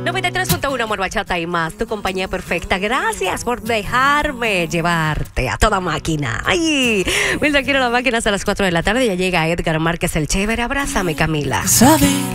93.1 Amor, Bachata y más, tu compañía perfecta. Gracias por dejarme llevarte a toda máquina. Ay, mientras quiero la máquina hasta las 4 de la tarde, ya llega Edgar Márquez el Chévere. Abrázame, Camila. Sabe